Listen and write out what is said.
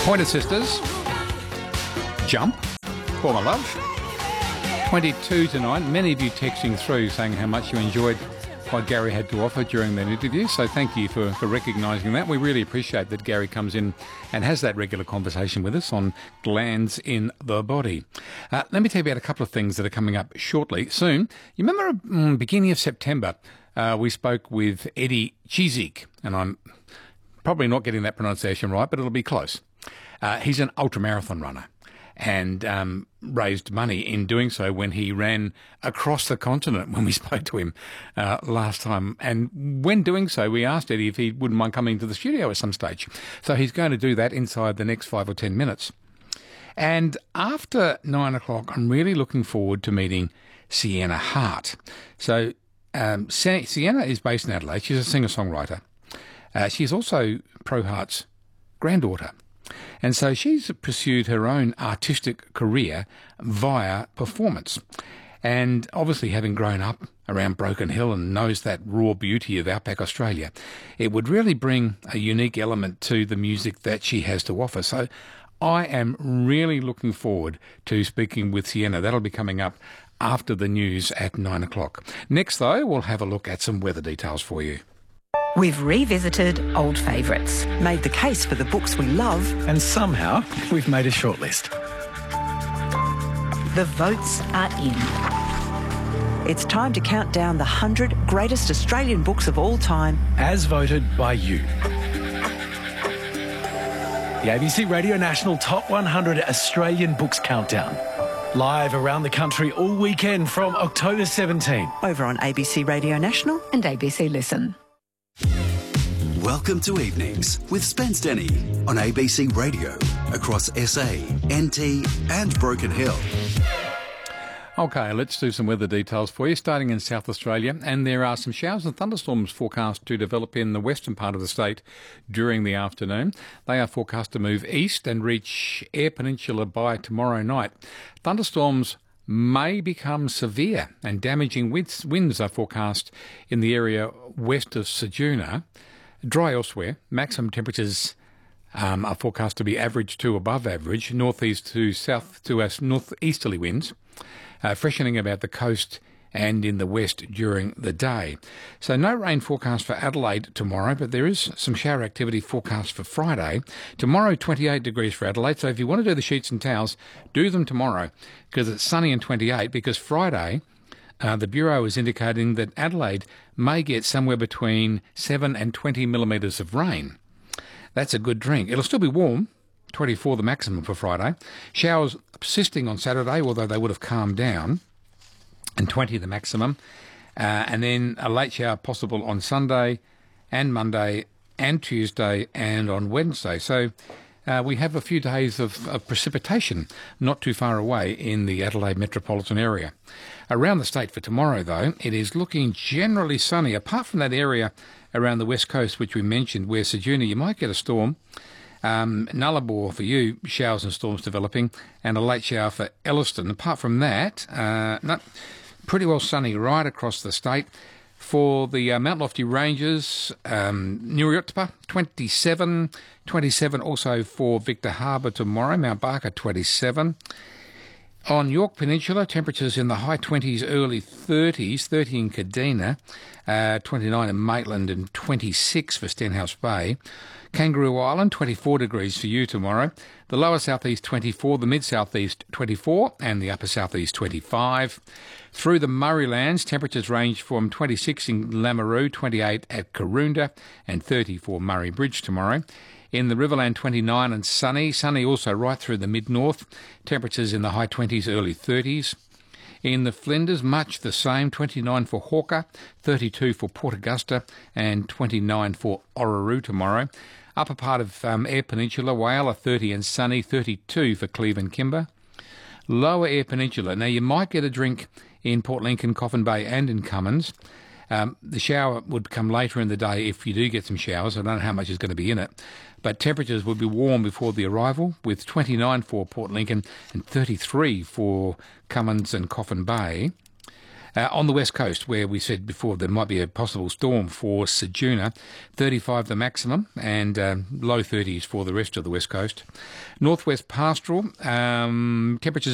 Pointer Sisters, Jump, For My Love, 22 tonight. Many of you texting through saying how much you enjoyed what Gary had to offer during that interview, so thank you for recognising that. We really appreciate that Gary comes in and has that regular conversation with us on glands in the body. Let me tell you about a couple of things that are coming up shortly, soon. You remember beginning of September, we spoke with Eddie Chizik, and I'm probably not getting that pronunciation right, but it'll be close. He's an ultramarathon runner and raised money in doing so when he ran across the continent when we spoke to him last time. And when doing so, we asked Eddie if he wouldn't mind coming to the studio at some stage. So he's going to do that inside the next 5 or 10 minutes. And after 9 o'clock, I'm really looking forward to meeting Sienna Hart. So Sienna is based in Adelaide. She's a singer-songwriter. She's also Pro Hart's granddaughter. And so she's pursued her own artistic career via performance. And obviously, having grown up around Broken Hill and knows that raw beauty of outback Australia, it would really bring a unique element to the music that she has to offer. So I am really looking forward to speaking with Sienna. That'll be coming up after the news at 9 o'clock. Next, though, we'll have a look at some weather details for you. We've revisited old favourites, made the case for the books we love, and somehow we've made a shortlist. The votes are in. It's time to count down the 100 greatest Australian books of all time, as voted by you. The ABC Radio National Top 100 Australian Books Countdown. Live around the country all weekend from October 17. Over on ABC Radio National and ABC Listen. Welcome to Evenings with Spence Denny on ABC Radio across SA, NT and Broken Hill. Okay, let's do some weather details for you, starting in South Australia. And there are some showers and thunderstorms forecast to develop in the western part of the state during the afternoon. They are forecast to move east and reach Eyre Peninsula by tomorrow night. Thunderstorms may become severe and damaging winds are forecast in the area west of Ceduna. Dry elsewhere. Maximum temperatures are forecast to be average to above average, northeast to south to northeasterly winds, freshening about the coast and in the west during the day. So no rain forecast for Adelaide tomorrow, but there is some shower activity forecast for Friday. Tomorrow, 28 degrees for Adelaide, so if you want to do the sheets and towels, do them tomorrow because it's sunny and 28, because Friday, the Bureau is indicating that Adelaide may get somewhere between 7 and 20 millimetres of rain. That's a good drink. It'll still be warm, 24 the maximum for Friday. Showers persisting on Saturday, although they would have calmed down, and 20 the maximum. And then a late shower possible on Sunday and Monday and Tuesday and on Wednesday. So we have a few days of precipitation not too far away in the Adelaide metropolitan area. Around the state for tomorrow, though, it is looking generally sunny, apart from that area around the west coast, which we mentioned, where Ceduna, you might get a storm. Nullarbor for you, showers and storms developing, and a late shower for Elliston. Apart from that, pretty well sunny right across the state. For the Mount Lofty Ranges, Nuriutpa, 27 also for Victor Harbour tomorrow, Mount Barker, 27. On York Peninsula, temperatures in the high 20s, early 30s, 30 in Kadina, 29 in Maitland and 26 for Stenhouse Bay. Kangaroo Island, 24 degrees for you tomorrow. The lower southeast, 24, the mid-southeast, 24, and the upper southeast, 25. Through the Murray-lands, temperatures range from 26 in Lameroo, 28 at Karoonda, and 30 for Murray Bridge tomorrow. In the Riverland, 29 and sunny. Sunny also right through the mid-north. Temperatures in the high 20s, early 30s. In the Flinders, much the same, 29 for Hawker, 32 for Port Augusta, and 29 for Orroroo tomorrow. Upper part of Eyre Peninsula, Whyalla, 30 and sunny, 32 for Cleve and Kimber. Lower Eyre Peninsula, now you might get a drink in Port Lincoln, Coffin Bay and in Cummins. The shower would come later in the day if you do get some showers. I don't know how much is going to be in it. But temperatures would be warm before the arrival, with 29 for Port Lincoln and 33 for Cummins and Coffin Bay. On the west coast, where we said before there might be a possible storm for Ceduna, 35 the maximum and low 30s for the rest of the west coast. Northwest pastoral, temperatures